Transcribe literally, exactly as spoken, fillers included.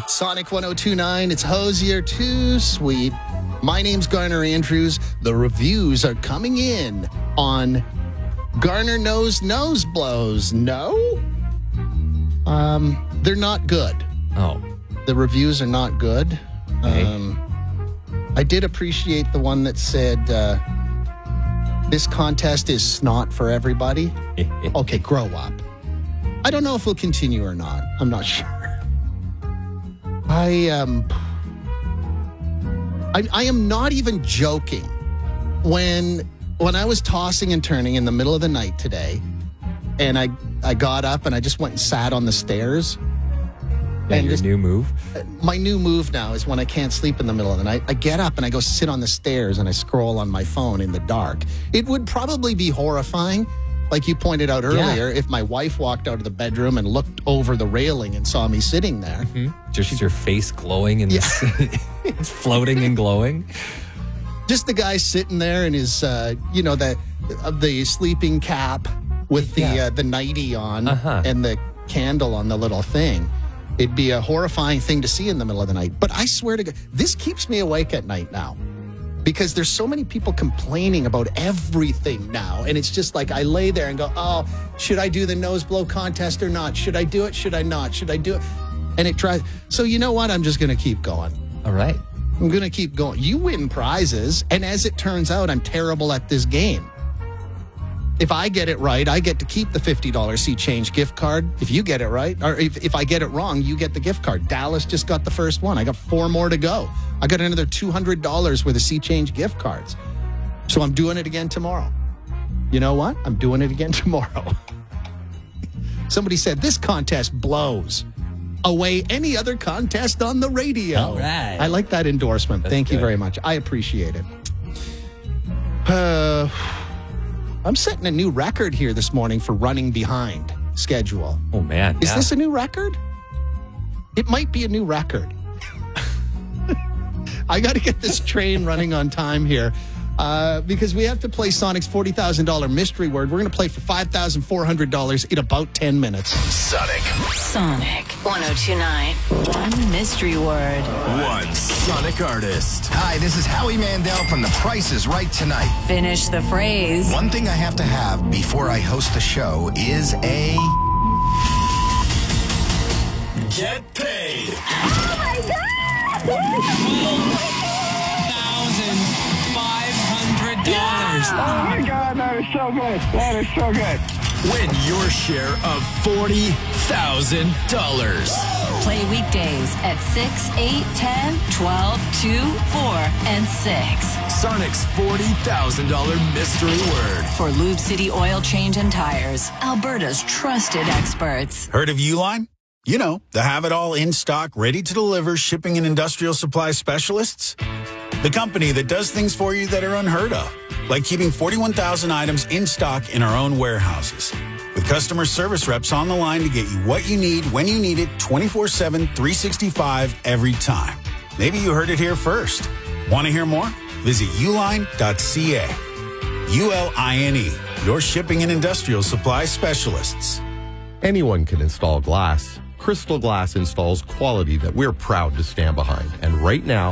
Sonic one oh two point nine, it's Hosier Too Sweet. My name's Garner Andrews. The reviews are coming in on Garner Knows Nose Blows. No? Um, they're not good. Oh. The reviews are not good. Okay. Um, I did appreciate the one that said, uh, this contest is snot for everybody. Okay, grow up. I don't know if we'll continue or not. I'm not sure. I um, I, I am not even joking. When when I was tossing and turning in the middle of the night today, and I I got up and I just went and sat on the stairs. Yeah, and your just, new move? My new move now is when I can't sleep in the middle of the night, I get up and I go sit on the stairs and I scroll on my phone in the dark. It would probably be horrifying, like you pointed out earlier, yeah. if my wife walked out of the bedroom and looked over the railing and saw me sitting there. Mm-hmm. Just your face glowing and yeah. It's floating and glowing. Just the guy sitting there in his, uh, you know, the uh, the sleeping cap with the yeah. uh, the nightie on uh-huh. and the candle on the little thing. It'd be a horrifying thing to see in the middle of the night. But I swear to God, this keeps me awake at night now. Because there's so many people complaining about everything now. And it's just like I lay there and go, oh, should I do the nose blow contest or not? Should I do it? Should I not? Should I do it? And it tries. So you know what? I'm just going to keep going. All right. I'm going to keep going. You win prizes. And as it turns out, I'm terrible at this game. If I get it right, I get to keep the fifty dollars Sea Change gift card. If you get it right, or if, if I get it wrong, you get the gift card. Dallas just got the first one. I got four more to go. I got another two hundred dollars worth of Sea Change gift cards. So I'm doing it again tomorrow. You know what? I'm doing it again tomorrow. Somebody said, this contest blows away any other contest on the radio. All right. I like that endorsement. That's Thank good. you very much. I appreciate it. Uh... I'm setting a new record here this morning for running behind schedule. Oh, man. Is yeah. this a new record? It might be a new record. I got to get this train running on time here uh, because we have to play Sonic's forty thousand dollars mystery word. We're going to play for five thousand four hundred dollars in about ten minutes. Sonic. Sonic one oh two point nine. One mystery word. One Sonic artist. Hi, this is Howie Mandel from The Price is Right Tonight. Finish the phrase. One thing I have to have before I host the show is a... Get paid. Oh my God! five hundred dollars. Oh my God, that is so good. That is so good. Win your share of forty thousand dollars. Play weekdays at six, eight, ten, twelve, two, four, and six. Sonic's forty thousand dollars mystery word. For Lube City Oil Change and Tires, Alberta's trusted experts. Heard of Uline? You know, the have-it-all in-stock, ready-to-deliver shipping and industrial supply specialists. The company that does things for you that are unheard of, like keeping forty-one thousand items in stock in our own warehouses. With customer service reps on the line to get you what you need, when you need it, twenty-four seven, three sixty-five, every time. Maybe you heard it here first. Want to hear more? Visit uline dot c a. U L I N E, your shipping and industrial supply specialists. Anyone can install glass. Crystal Glass installs quality that we're proud to stand behind. And right now,